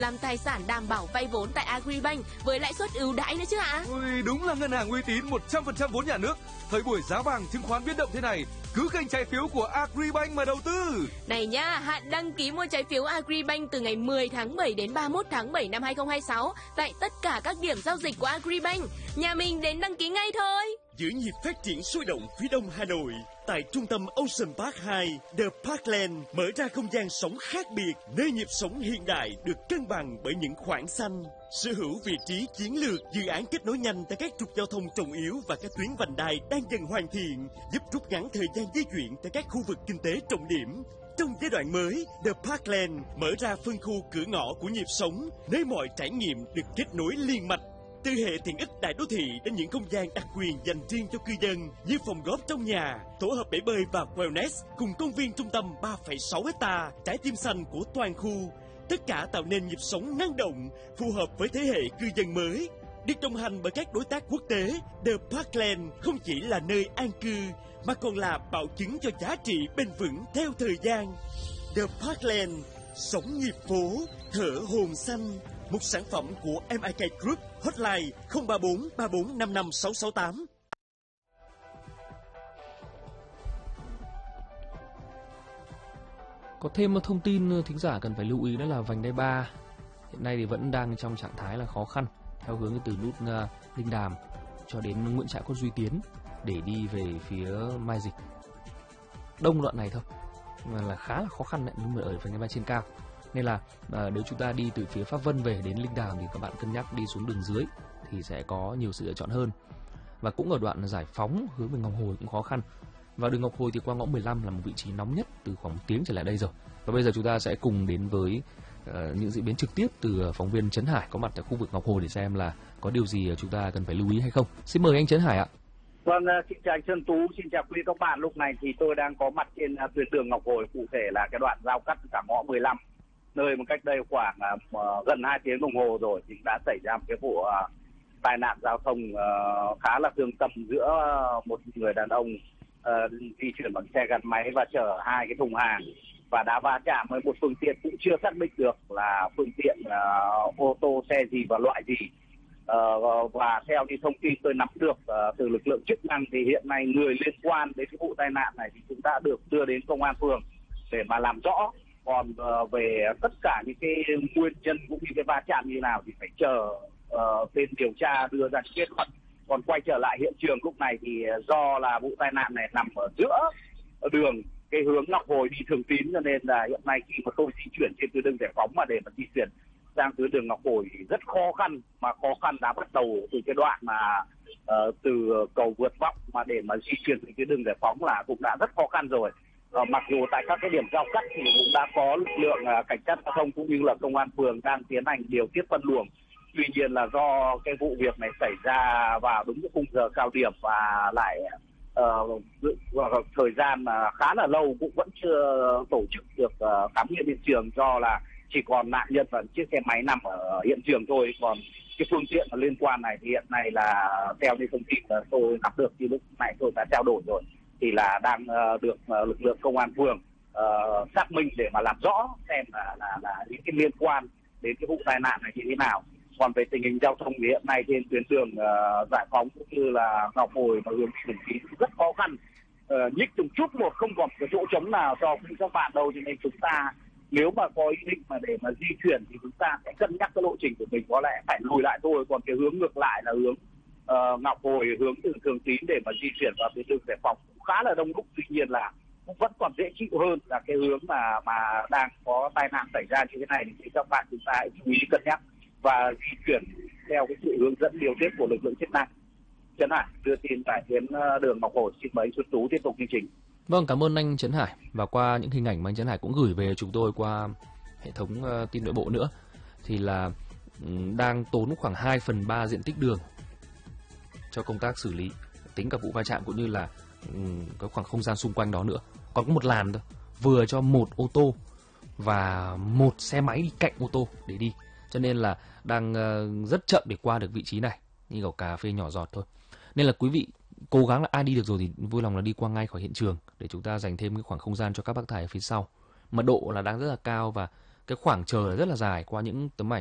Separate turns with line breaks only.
làm tài sản đảm bảo vay vốn tại Agribank với lãi suất ưu đãi nữa chứ ạ?
Ui, đúng là ngân hàng uy tín 100% vốn nhà nước. Thời buổi giá vàng chứng khoán biến động thế này, cứ kênh trái phiếu của Agribank mà đầu tư.
Này nha, hạn đăng ký mua trái phiếu Agribank từ ngày 10 tháng 7 đến 31 tháng 7 năm 2026 tại tất cả các điểm giao dịch của Agribank. Nhà mình đến đăng ký ngay thôi.
Giữ nhịp phát triển sôi động phía đông Hà Nội, tại trung tâm Ocean Park 2, The Parkland mở ra không gian sống khác biệt, nơi nhịp sống hiện đại được cân bằng bởi những khoảng xanh. Sở hữu vị trí chiến lược, dự án kết nối nhanh tại các trục giao thông trọng yếu và các tuyến vành đai đang dần hoàn thiện, giúp rút ngắn thời gian di chuyển tại các khu vực kinh tế trọng điểm. Trong giai đoạn mới, The Parkland mở ra phân khu cửa ngõ của nhịp sống, nơi mọi trải nghiệm được kết nối liên mạch. Từ hệ tiện ích đại đô thị đến những không gian đặc quyền dành riêng cho cư dân như phòng golf trong nhà, tổ hợp bể bơi và wellness cùng công viên trung tâm 3,6 hectare, trái tim xanh của toàn khu. Tất cả tạo nên nhịp sống năng động, phù hợp với thế hệ cư dân mới. Được đồng hành bởi các đối tác quốc tế, The Parkland không chỉ là nơi an cư mà còn là bảo chứng cho giá trị bền vững theo thời gian. The Parkland, sống nhịp phố, thở hồn xanh. Một sản phẩm của MIK Group, hotline 034 34 55 668.
Có thêm một thông tin thính giả cần phải lưu ý đó là vành đai 3 hiện nay thì vẫn đang trong trạng thái là khó khăn, theo hướng từ nút Linh Đàm cho đến Nguyễn Trãi Quất Duy Tiến để đi về phía Mai Dịch. Đông đoạn này thôi, mà là khá là khó khăn đấy, nhưng mà ở vành đai 3 trên cao. Nên là nếu chúng ta đi từ phía Pháp Vân về đến Linh Đàm thì các bạn cân nhắc đi xuống đường dưới thì sẽ có nhiều sự lựa chọn hơn. Và cũng ở đoạn Giải Phóng hướng về Ngọc Hồi cũng khó khăn. Và đường Ngọc Hồi thì qua ngõ 15 là một vị trí nóng nhất từ khoảng 1 tiếng trở lại đây rồi. Và bây giờ chúng ta sẽ cùng đến với những diễn biến trực tiếp từ phóng viên Trấn Hải có mặt tại khu vực Ngọc Hồi để xem là có điều gì chúng ta cần phải lưu ý hay không. Xin mời anh Trấn Hải ạ.
Vâng, xin chào anh Sơn Tú, xin chào quý các bạn. Lúc này thì tôi đang có mặt trên tuyến đường Ngọc Hồi, cụ thể là cái đoạn giao cắt cả ngõ 15, nơi một cách đây khoảng gần 2 tiếng đồng hồ rồi thì đã xảy ra một cái vụ tai nạn giao thông khá là thương tâm giữa một người đàn ông di chuyển bằng xe gắn máy và chở 2 cái thùng hàng và đã va chạm với một phương tiện cũng chưa xác định được là phương tiện ô tô, xe gì và loại gì. Và theo như thông tin tôi nắm được từ lực lượng chức năng thì hiện nay người liên quan đến cái vụ tai nạn này thì cũng đã được đưa đến công an phường để mà làm rõ. Còn về tất cả những cái nguyên nhân cũng như cái va chạm như nào thì phải chờ bên điều tra đưa ra kết luận. Còn quay trở lại hiện trường lúc này thì do là vụ tai nạn này nằm ở giữa đường cái hướng Ngọc Hồi đi Thường Tín, cho nên là hiện nay khi mà tôi di chuyển trên tuyến đường Giải Phóng mà để mà di chuyển sang tuyến đường Ngọc Hồi thì rất khó khăn, mà khó khăn đã bắt đầu từ cái đoạn mà từ cầu vượt Vọng mà để mà di chuyển từ cái đường Giải Phóng là cũng đã rất khó khăn rồi. Mặc dù tại các cái điểm giao cắt thì cũng đã có lực lượng cảnh sát giao thông cũng như là công an phường đang tiến hành điều tiết phân luồng. Tuy nhiên là do cái vụ việc này xảy ra vào đúng cái khung giờ cao điểm và lại thời gian khá là lâu cũng vẫn chưa tổ chức được khám nghiệm hiện trường, do là chỉ còn nạn nhân và chiếc xe máy nằm ở hiện trường thôi. Còn cái phương tiện liên quan này thì hiện nay là theo như thông tin tôi nắm được như lúc này tôi đã trao đổi rồi thì là đang được lực lượng công an phường xác minh để mà làm rõ xem là những cái liên quan đến cái vụ tai nạn này như thế nào. Còn về tình hình giao thông thì hiện nay trên tuyến đường Giải Phóng cũng như là Ngọc Hồi và hướng Thường Tín rất khó khăn, nhích từng chút một, không còn cái chỗ trống nào cho các bạn đâu, cho nên chúng ta nếu mà có ý định mà để mà di chuyển thì chúng ta sẽ cân nhắc cái lộ trình của mình, có lẽ phải lùi lại thôi. Còn cái hướng ngược lại là hướng Ngọc Hồi hướng từ Thường Tín để mà di chuyển vào tuyến đường Giải Phóng cũng khá là đông đúc, tuy nhiên là cũng vẫn còn dễ chịu hơn là cái hướng mà đang có tai nạn xảy ra như thế này. Thì các bạn chúng ta hãy chú ý cân nhắc và di chuyển theo cái sự hướng dẫn điều tiết của lực lượng chức năng. Trấn Hải đưa tin tại tuyến đường Ngọc Hồi. Xin mời anh Xuân Tú tiếp tục chương trình.
Vâng, cảm ơn anh Trấn Hải. Và qua những hình ảnh mà anh Trấn Hải cũng gửi về chúng tôi qua hệ thống tin nội bộ nữa, thì là đang tốn khoảng 2/3 diện tích đường cho công tác xử lý, tính cả vụ va chạm cũng như là cái khoảng không gian xung quanh đó nữa. Còn có một làn thôi, vừa cho một ô tô và một xe máy đi cạnh ô tô để đi. Cho nên là đang rất chậm để qua được vị trí này, như kiểu cà phê nhỏ giọt thôi. Nên là quý vị cố gắng là ai đi được rồi thì vui lòng là đi qua ngay khỏi hiện trường để chúng ta dành thêm cái khoảng không gian cho các bác tài ở phía sau. Mật độ là đang rất là cao và cái khoảng chờ rất là dài qua những tấm ảnh